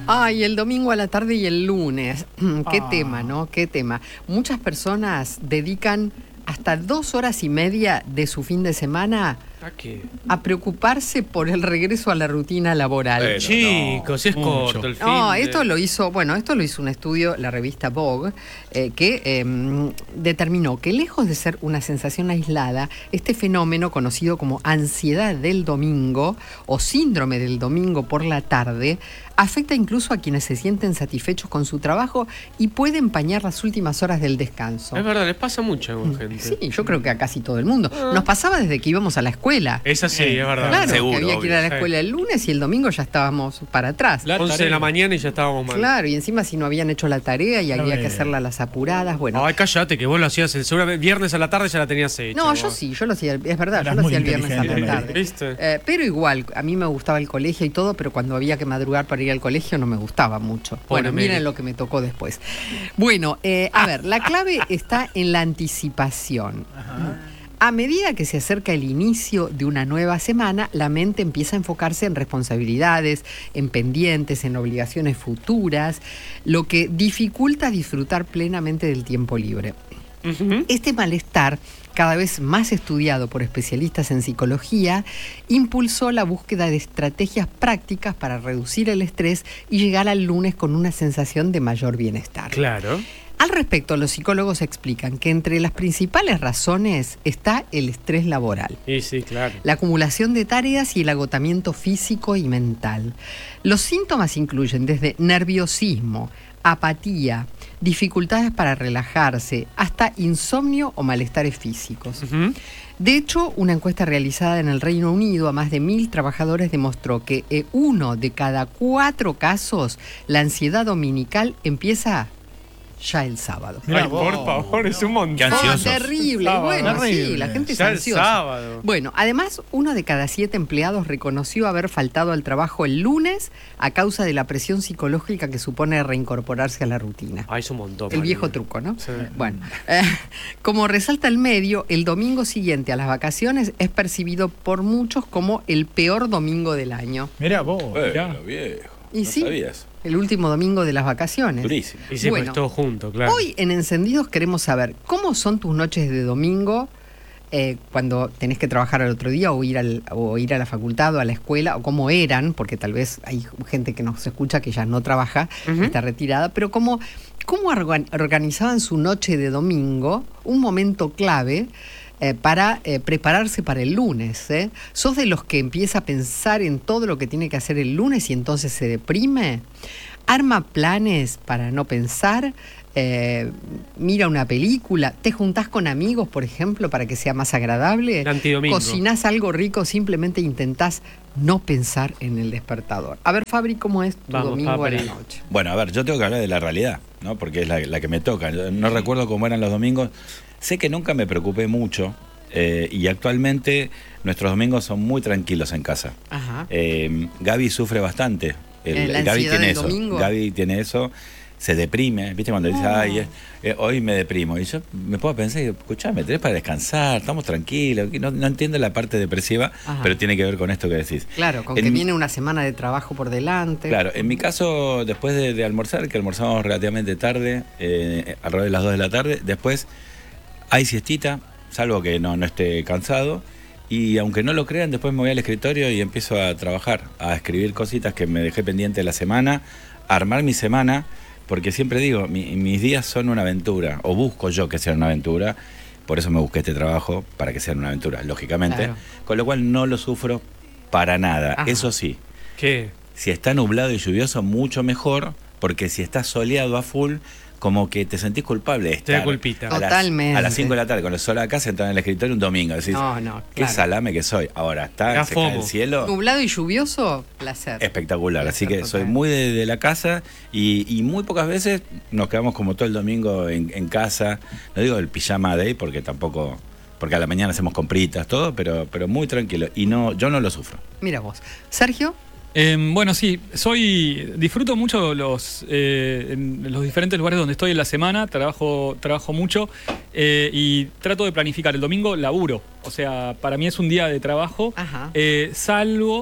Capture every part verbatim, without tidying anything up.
Ay, el domingo a la tarde y el lunes. Qué Ah. tema, ¿no? Qué tema. Muchas personas dedican hasta dos horas y media de su fin de semana ¿A qué? a preocuparse por el regreso a la rutina laboral. Pero Chicos, no, es mucho. corto el fin. No, de- esto lo hizo, bueno, esto lo hizo un estudio, la revista Vogue, eh, que eh, determinó que lejos de ser una sensación aislada, este fenómeno conocido como ansiedad del domingo o síndrome del domingo por la tarde, afecta incluso a quienes se sienten satisfechos con su trabajo y puede empañar las últimas horas del descanso. Es verdad, les pasa mucho a alguna gente. Sí, yo creo que a casi todo el mundo. Nos pasaba desde que íbamos a la escuela. Es así, es verdad. Claro, seguro, que había que ir a la obvio. escuela el lunes y el domingo ya estábamos para atrás. La once de tarea. la mañana y ya estábamos mal. Claro, y encima si no habían hecho la tarea y No había me- que hacerla a las apuradas, bueno. Ay, cállate, que vos lo hacías el seguramente viernes a la tarde ya la tenías hecha. No, vos. yo sí, yo lo hacía, es verdad, Eras yo lo muy hacía el viernes a la inteligente, tarde. ¿Viste? Eh, pero igual, a mí me gustaba el colegio y todo, pero cuando había que madrugar para ir al colegio no me gustaba mucho. Pobre Bueno, Mary. miren lo que me tocó después. Bueno, eh, a ver, la clave está en la anticipación. A medida que se acerca el inicio de una nueva semana, la mente empieza a enfocarse en responsabilidades, en pendientes, en obligaciones futuras, lo que dificulta disfrutar plenamente del tiempo libre. Ujú. Este malestar, cada vez más estudiado por especialistas en psicología, impulsó la búsqueda de estrategias prácticas para reducir el estrés y llegar al lunes con una sensación de mayor bienestar. Claro. Al respecto, los psicólogos explican que entre las principales razones está el estrés laboral, Y sí, claro. la acumulación de tareas y el agotamiento físico y mental. Los síntomas incluyen desde nerviosismo, apatía, dificultades para relajarse, hasta insomnio o malestares físicos. Ujú. De hecho, una encuesta realizada en el Reino Unido a más de mil trabajadores demostró que en uno de cada cuatro casos la ansiedad dominical empieza ya el sábado. Mirá Ay, vos, por favor, es un montón. Qué Oh, ansiosos. terrible. Sábado. Bueno, sí, Terrible. la gente es Ya el ansiosa. sábado. Bueno, además, uno de cada siete empleados reconoció haber faltado al trabajo el lunes a causa de la presión psicológica que supone reincorporarse a la rutina. Ay, es un montón. El viejo María. truco, ¿no? Sí. Bueno, eh, como resalta el medio, el domingo siguiente a las vacaciones es percibido por muchos como el peor domingo del año. Mirá vos, mirá. Bueno, viejo. Y no sí, sabías. el último domingo de las vacaciones. Durísimo. Y sí, Bueno, pues todo junto, claro. Hoy en Encendidos queremos saber cómo son tus noches de domingo eh, cuando tenés que trabajar al otro día o ir, al, o ir a la facultad o a la escuela, o cómo eran, porque tal vez hay gente que nos escucha que ya no trabaja, Ujú. está retirada, pero cómo, cómo organ- organizaban su noche de domingo, un momento clave eh, para eh, prepararse para el lunes. ¿eh? ¿Sos de los que empieza a pensar en todo lo que tiene que hacer el lunes y entonces se deprime? ¿Arma planes para no pensar? Eh, ¿Mira una película? ¿Te juntás con amigos, por ejemplo, para que sea más agradable? El antidomingo. ¿Cocinás algo rico? Simplemente intentás no pensar en el despertador. A ver, Fabri, ¿cómo es tu Vamos, domingo a la Fabri. noche? Bueno, a ver, yo tengo que hablar de la realidad, ¿no? Porque es la, la que me toca. Yo no recuerdo cómo eran los domingos. Sé que nunca me preocupé mucho eh, y actualmente nuestros domingos son muy tranquilos en casa. Ajá. Eh, Gaby sufre bastante. El, Eh, la Gaby ansiedad tiene del eso. domingo. Gaby tiene eso. Se deprime, ¿viste? Cuando dice, No. ay, eh, eh, hoy me deprimo. Y yo me puedo pensar, y digo, escuchame, tenés para descansar, estamos tranquilos. No, no entiendo la parte depresiva, Ajá. pero tiene que ver con esto que decís. Claro, con En que mi- viene una semana de trabajo por delante. Claro, en mi caso, después de, de almorzar, que almorzamos relativamente tarde, eh, alrededor de las dos de la tarde, después hay siestita, salvo que no, no esté cansado. Y aunque no lo crean, después me voy al escritorio y empiezo a trabajar, a escribir cositas que me dejé pendiente de la semana, a armar mi semana, porque siempre digo, mi- mis días son una aventura, o busco yo que sean una aventura, por eso me busqué este trabajo, para que sean una aventura, lógicamente, Claro. con lo cual no lo sufro para nada. Ajá. Eso sí, ¿Qué? si está nublado y lluvioso, mucho mejor, porque si está soleado a full, como que te sentís culpable de Te da estar culpita. a las- Totalmente. a las cinco de la tarde con el sol acá, sentado en el escritorio un domingo. Decís, No, no, qué claro. salame que soy. Ahora, está, Da se cae el fomo. cielo, Nublado y lluvioso, placer. espectacular. Así Placer que soy total. muy de, de la casa y, y muy pocas veces nos quedamos como todo el domingo en, en casa. No digo el pijama day porque tampoco... Porque a la mañana hacemos compritas, todo, pero, pero muy tranquilo. Y no, yo no lo sufro. Mira vos. Sergio, Eh, bueno, sí, soy disfruto mucho los, eh, en los diferentes lugares donde estoy en la semana, trabajo, trabajo mucho eh, y trato de planificar. El domingo laburo, o sea, para mí es un día de trabajo, Ajá. eh, salvo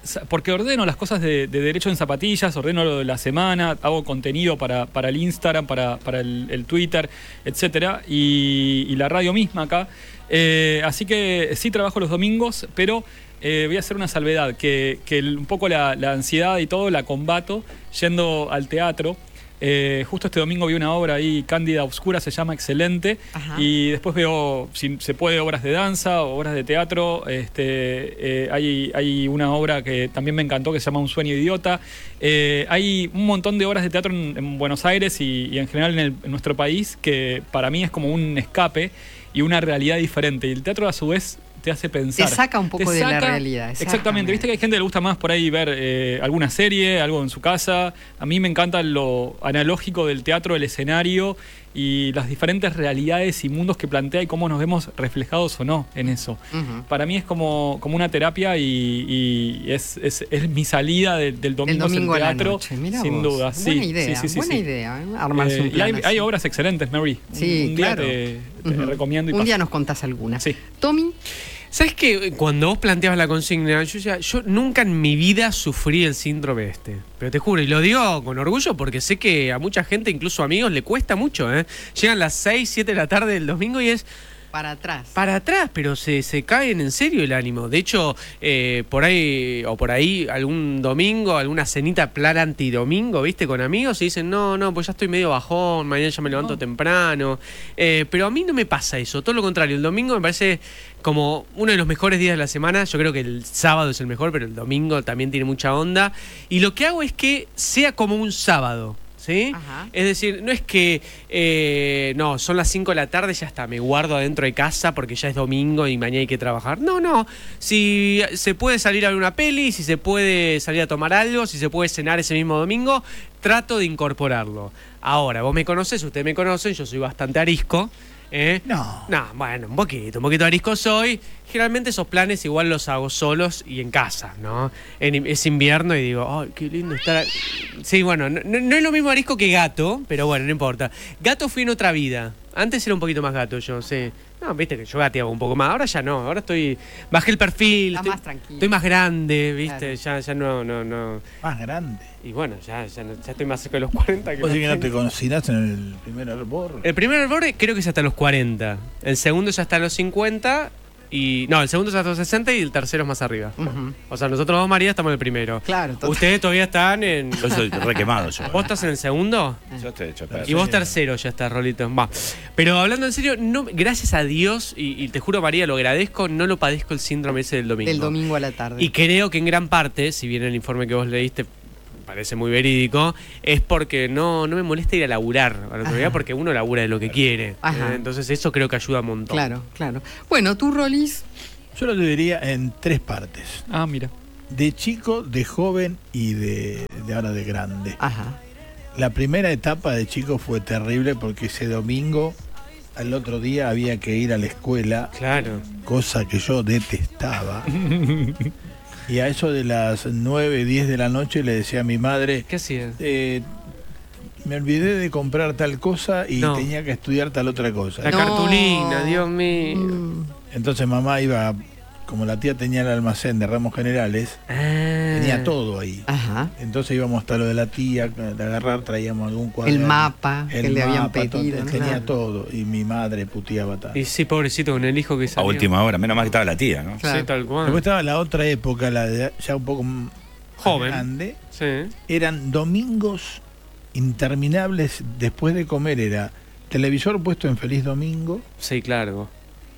porque ordeno las cosas de, de derecho en zapatillas, ordeno lo de la semana, hago contenido para, para el Instagram, para, para el, el Twitter, etcétera, y, y la radio misma acá. Eh, así que sí trabajo los domingos, pero eh, voy a hacer una salvedad, que, que el, un poco la, la ansiedad y todo la combato yendo al teatro. Eh, justo este domingo vi una obra ahí, Cándida Obscura se llama, excelente. Ajá. Y después veo, si se puede, obras de danza o obras de teatro. Este, eh, hay, hay una obra que también me encantó que se llama Un sueño idiota. Eh, hay un montón de obras de teatro en, en Buenos Aires y, y en general en, el, en nuestro país que para mí es como un escape y una realidad diferente. Y el teatro a su vez te hace pensar. Te saca un poco de saca, la realidad. Exactamente. Viste que hay gente que le gusta más por ahí ver eh, alguna serie, algo en su casa. A mí me encanta lo analógico del teatro, el escenario y las diferentes realidades y mundos que plantea y cómo nos vemos reflejados o no en eso. Uh-huh. Para mí es como, como una terapia y, y es, es, es mi salida de, del domingo, el domingo en teatro, sin duda. Buena sí, idea, sí, sí, buena sí. idea. ¿eh? Armarse eh, un plan y hay, hay obras excelentes, Mary. Sí, un, un día claro. te, te uh-huh. recomiendo. Y un paso. día nos contás alguna. Sí. Tommy. ¿Sabes qué? Cuando vos planteabas la consigna, yo, ya, yo nunca en mi vida sufrí el síndrome este. Pero te juro, y lo digo con orgullo porque sé que a mucha gente, incluso amigos, le cuesta mucho, ¿eh? Llegan las seis, siete de la tarde del domingo y es... Para atrás. Para atrás, pero se, se caen en serio el ánimo. De hecho, eh, por ahí, o por ahí, algún domingo, alguna cenita plan antidomingo, ¿viste? Con amigos y dicen, no, no, pues ya estoy medio bajón, mañana ya me levanto no. temprano. Eh, pero a mí no me pasa eso, todo lo contrario. El domingo me parece como uno de los mejores días de la semana. Yo creo que el sábado es el mejor, pero el domingo también tiene mucha onda. Y lo que hago es que sea como un sábado. ¿Sí? Ajá. Es decir, no es que eh, no, son las cinco de la tarde, ya está, me guardo adentro de casa porque ya es domingo y mañana hay que trabajar. No, no, si se puede salir a ver una peli, si se puede salir a tomar algo, si se puede cenar ese mismo domingo, trato de incorporarlo. Ahora, vos me conocés, ustedes me conocen, yo soy bastante arisco. ¿Eh? No. No, bueno, un poquito, un poquito arisco soy. Generalmente esos planes igual los hago solos y en casa, ¿no? En, es invierno y digo, ay, qué lindo estar... Sí, bueno, no, no es lo mismo arisco que gato, pero bueno, no importa. Gato fui en otra vida. Antes era un poquito más gato yo, sí. No, viste que yo gateaba un poco más. Ahora ya no, ahora estoy... Bajé el perfil. Está estoy, más tranquilo. Estoy más grande, viste, claro. ya, ya no, no, no... Más grande. Y bueno, ya, ya, no, ya estoy más cerca de los cuarenta que... ¿Vos sí que no te cocinaste en el primer hervor? El primer hervor creo que es hasta los cuarenta. El segundo ya está a los cincuenta. Y no, el segundo es hasta los sesenta y el tercero es más arriba. Uh-huh. O sea, nosotros dos, María, estamos en el primero. Claro. Total. Ustedes todavía están en... Yo soy requemado yo. ¿Vos estás en el segundo? Yo estoy hecho pedazo. Y vos tercero ya estás, Rolito. Va. Pero hablando en serio, no, gracias a Dios, y, y te juro, María, lo agradezco, no lo padezco el síndrome ese del domingo. Del domingo a la tarde. Y creo que en gran parte, si bien el informe que vos leíste parece muy verídico, es porque no, no me molesta ir a laburar al otro día, porque uno labura de lo que quiere. Eh, entonces eso creo que ayuda un montón. Claro, claro. Bueno, tú, Rolis. Yo lo dividiría en tres partes. Ah, mira. De chico, de joven y de, de ahora de grande. Ajá. La primera etapa de chico fue terrible porque ese domingo, al otro día había que ir a la escuela. Claro. Cosa que yo detestaba. Y a eso de las nueve, diez de la noche le decía a mi madre... ¿Qué hacías? Eh, me olvidé de comprar tal cosa y no. tenía que estudiar tal otra cosa. La no. cartulina, Dios mío. Mm. Entonces mamá iba, como la tía tenía el almacén de ramos generales, ah. tenía todo ahí. Ajá. Entonces íbamos hasta lo de la tía, de agarrar, traíamos algún cuadro. El mapa el que le habían mapa, pedido. Todo, tenía todo. Y mi madre puteaba tanto. Y sí, pobrecito, con el hijo que salió. A última hora, menos mal que estaba la tía, ¿no? Claro. Sí, tal cual. Después estaba la otra época, la de ya un poco joven, grande. Sí. Eran domingos interminables después de comer. Era televisor puesto en Feliz Domingo. Sí, claro.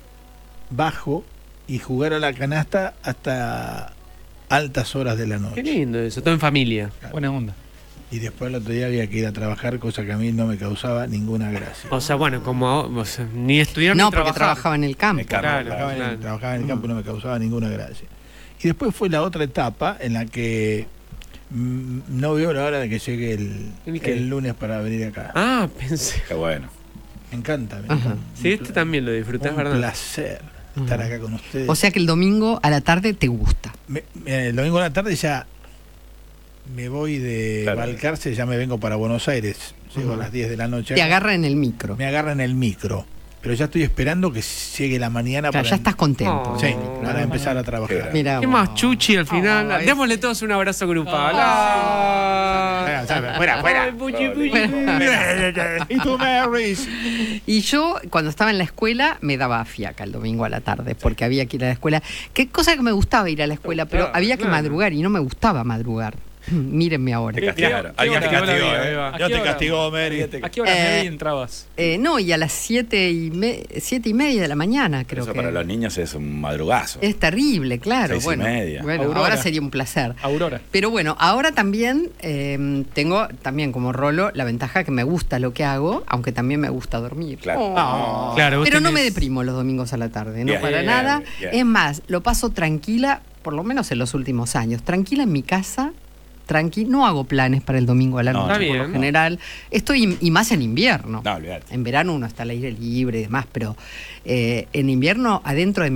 Bajo y jugar a la canasta hasta altas horas de la noche. Qué lindo eso, todo en familia. Claro. Buena onda. Y después el otro día había que ir a trabajar, cosa que a mí no me causaba ninguna gracia. O sea, bueno, como o sea, ni estudiar no, ni porque trabajar. trabajaba en el campo. Claro, claro, trabajaba, claro. En el, trabajaba en el campo y no me causaba ninguna gracia. Y después fue la otra etapa en la que mmm, no veo la hora de que llegue el, el lunes para venir acá. Ah, pensé. Qué bueno. Me encanta. Me Ajá. encanta. Sí, este también lo disfrutás, un ¿verdad? Un placer estar acá con ustedes. O sea que el domingo a la tarde te gusta. Me, me, el domingo a la tarde ya me voy de claro. Balcarce, ya me vengo para Buenos Aires. Llego uh-huh. a las diez de la noche. Te acá. agarra en el micro. Me agarra en el micro. pero ya estoy esperando que llegue la mañana O sea, para... ya estás contento. Oh. Sí, Claro. para empezar a trabajar. Mira ¿Qué vos. más chuchi al final? Oh, es- Démosle todos un abrazo grupal. Ah. Fuera, fuera, fuera, fuera. Ay, puchi, puchi. Y tú, Marys. Y yo, cuando estaba en la escuela, me daba fiaca el domingo a la tarde, porque había que ir a la escuela. Qué cosa que me gustaba ir a la escuela, pero gustaba, había que claro. madrugar y no me gustaba madrugar. Mírenme ahora. Te castigaron. ¿Qué Alguien te hora? castigó, Ahí ¿eh? va. ¿A Yo qué te hora? castigó, Mary. ¿A qué hora, Eh, Mary, entrabas? Eh, no, y a las siete y, me- siete y media de la mañana, creo Eso que. para los niños es un madrugazo. Es terrible, claro. Seis y bueno, media. bueno Aurora. ahora sería un placer. Aurora. Pero bueno, ahora también eh, tengo, también como Rolo, la ventaja que me gusta lo que hago, aunque también me gusta dormir. Claro. Oh. Claro, vos Pero no tenés- me deprimo los domingos a la tarde, no Bien, para bien, nada. bien. Es más, lo paso tranquila, por lo menos en los últimos años, tranquila en mi casa. Tranqui, no hago planes para el domingo a la No, noche, está por lo bien. general. Estoy, y más en invierno. No, olvídate. En verano uno está al aire libre y demás, pero eh, en invierno adentro de mi